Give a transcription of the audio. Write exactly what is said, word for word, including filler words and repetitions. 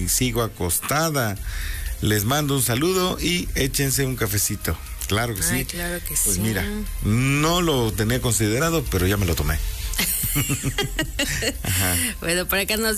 y sigo acostada. Les mando un saludo y échense un cafecito. Claro que Ay, sí. claro que pues sí. Mira, no lo tenía considerado, pero ya me lo tomé. Bueno, por acá nos